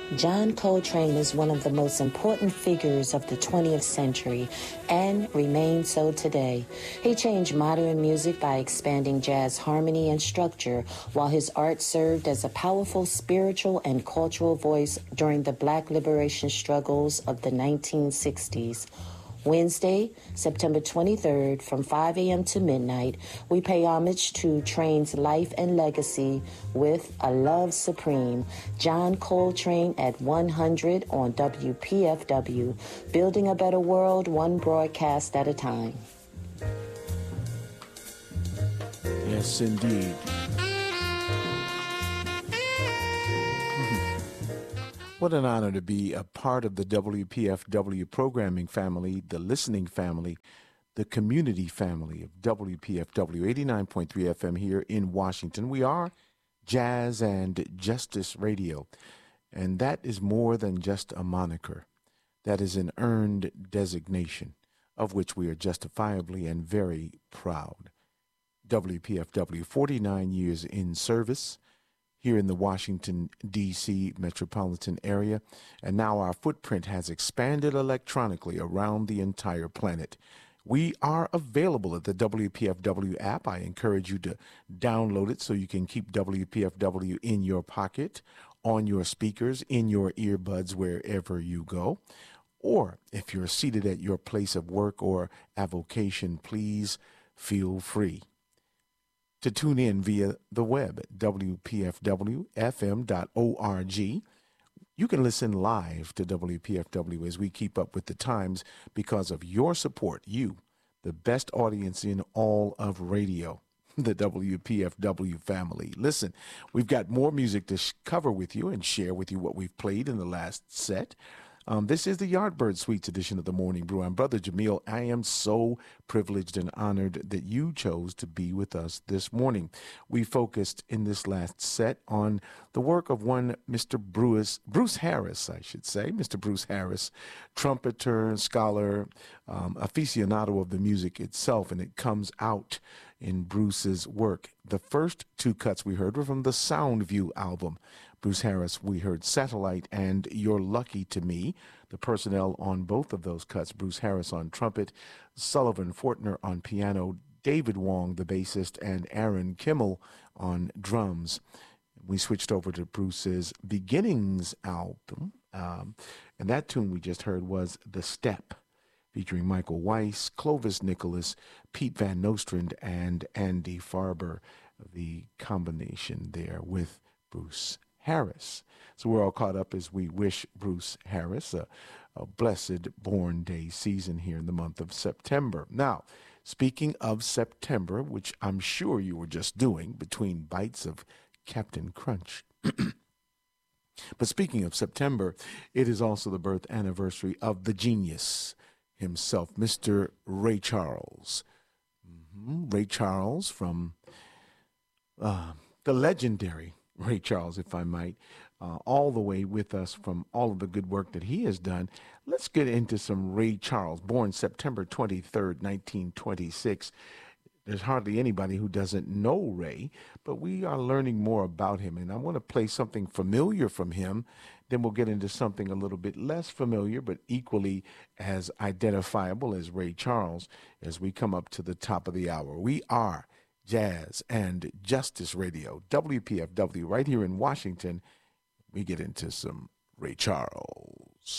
John Coltrane is one of the most important figures of the 20th century and remains so today. He changed modern music by expanding jazz harmony and structure, while his art served as a powerful spiritual and cultural voice during the Black liberation struggles of the 1960s. Wednesday, September 23rd, from 5 a.m. to midnight, we pay homage to Train's life and legacy with A Love Supreme, John Coltrane at 100 on WPFW, building a better world, one broadcast at a time. Yes, indeed. What an honor to be a part of the WPFW programming family, the listening family, the community family of WPFW 89.3 FM here in Washington. We are Jazz and Justice Radio, and that is more than just a moniker. That is an earned designation of which we are justifiably and very proud. WPFW, 49 years in service here in the Washington, D.C. metropolitan area, and now our footprint has expanded electronically around the entire planet. We are available at the WPFW app. I encourage you to download it so you can keep WPFW in your pocket, on your speakers, in your earbuds, wherever you go. Or if you're seated at your place of work or avocation, please feel free to tune in via the web at WPFWFM.org. You can listen live to WPFW as we keep up with the times because of your support. You, the best audience in all of radio, the WPFW family. Listen, we've got more music to cover with you and share with you what we've played in the last set. This is the Yardbird Suites edition of the Morning Brew. I'm Brother Jamil. I am so privileged and honored that you chose to be with us this morning. We focused in this last set on the work of one Mr. Bruce Harris, I should say. Mr. Bruce Harris, trumpeter, scholar, aficionado of the music itself, and it comes out in Bruce's work. The first two cuts we heard were from the Soundview album. Bruce Harris, we heard Satellite and You're Lucky to Me. The personnel on both of those cuts, Bruce Harris on trumpet, Sullivan Fortner on piano, David Wong, the bassist, and Aaron Kimmel on drums. We switched over to Bruce's Beginnings album, and that tune we just heard was The Step, featuring Michael Weiss, Clovis Nicholas, Pete Van Nostrand, and Andy Farber, the combination there with Bruce Harris. So we're all caught up as we wish Bruce Harris a blessed Born Day season here in the month of September. Now, speaking of September, which I'm sure you were just doing between bites of Captain Crunch. But speaking of September, it is also the birth anniversary of the genius himself, Mr. Ray Charles. Ray Charles from the legendary Ray Charles, if I might, all the way with us from all of the good work that he has done. Let's get into some Ray Charles, born September 23rd, 1926. There's hardly anybody who doesn't know Ray, but we are learning more about him, and I want to play something familiar from him. Then we'll get into something a little bit less familiar, but equally as identifiable as Ray Charles as we come up to the top of the hour. We are Jazz and Justice Radio, WPFW, right here in Washington. We get into some Ray Charles.